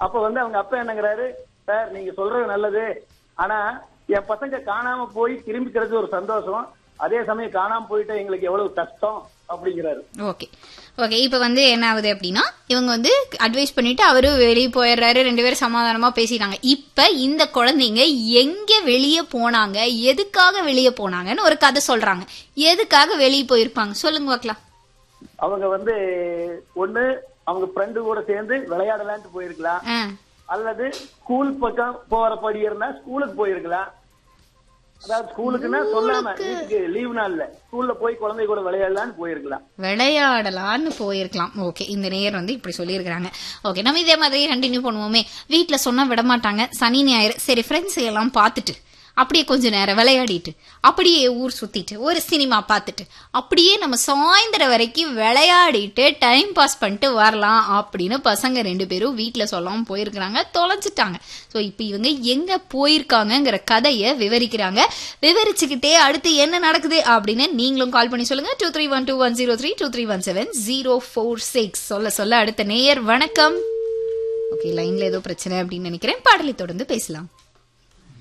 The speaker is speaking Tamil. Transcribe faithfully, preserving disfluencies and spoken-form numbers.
அப்ப வந்து அவங்க அப்பா என்னங்கிறாரு, சார் நீங்க சொல்றது நல்லது, ஆனா என் பசங்க காணாம போய் திரும்பி கிடைச்ச ஒரு சந்தோஷம், அதே சமயம் காணாம போயிட்டா எங்களுக்கு எவ்வளவு கஷ்டம் அப்படிங்கிறாரு. ஓகே ஓகே இப்ப வந்து என்ன ஆகுது அப்படின்னா, இவங்க வந்து அட்வைஸ் பண்ணிட்டு அவரு வெளியே போயிடுறாரு, ரெண்டு பேரும் சமாதானமா பேசிட்டாங்க. இப்ப இந்த குழந்தைங்க எங்க வெளியே போனாங்க, எதுக்காக வெளியே போனாங்கன்னு ஒரு கதை சொல்றாங்க. எதுக்காக வெளியே போயிருப்பாங்க சொல்லுங்க பார்க்கலாம். அவங்க வந்து ஒண்ணு அவங்க ஃப்ரெண்டு கூட சேர்ந்து விளையாடலான்ட்டு போயிருக்கலாம், அல்லது ஸ்கூல் பக்கம் போறபடி இருந்தா ஸ்கூலுக்கு போயிருக்கலாம். அதாவது ஸ்கூலுக்குன்னா சொல்லாம வீட்டுக்கு லீவ் நாள்ல ஸ்கூல்ல போய் குழந்தை கூட விளையாடலான்னு போயிருக்கலாம் விளையாடலான்னு போயிருக்கலாம். ஓகே, இந்த நேர் வந்து இப்படி சொல்லியிருக்காங்க. ஓகே, நம்ம இதே மாதிரி கண்டினியூ பண்ணுவோமே. வீட்டுல சொன்னா விட மாட்டாங்க, சனி ஞாயிறு சரி ஃப்ரெண்ட்ஸ் எல்லாம் பார்த்துட்டு அப்படியே கொஞ்ச நேரம் விளையாடிட்டு அப்படியே ஊர் சுத்திட்டு ஒரு சினிமா பார்த்துட்டு அப்படியே நம்ம சாயந்தரம் வரைக்கும் விளையாடிட்டு டைம் பாஸ் பண்ணிட்டு வரலாம் அப்படின்னு பசங்க ரெண்டு பேரும் வீட்டுல சொல்லாம போயிருக்கிறாங்க, தொலைச்சிட்டாங்க. ஸோ இப்போ இவங்க எங்க போயிருக்காங்கிற கதையை விவரிக்கிறாங்க. விவரிச்சுக்கிட்டே அடுத்து என்ன நடக்குது அப்படின்னு நீங்களும் கால் பண்ணி சொல்லுங்க. Two three one two one zero three two three one seven zero four six சொல்ல சொல்ல அடுத்த நேயர் வணக்கம். ஓகே, லைன்ல ஏதோ பிரச்சனை அப்படின்னு நினைக்கிறேன். பாடலை தொடர்ந்து பேசலாம்.